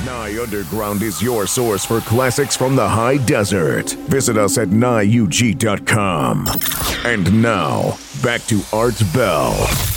Nye Underground is your source for classics from the high desert. Visit us at nyeug.com. And now, back to Art Bell.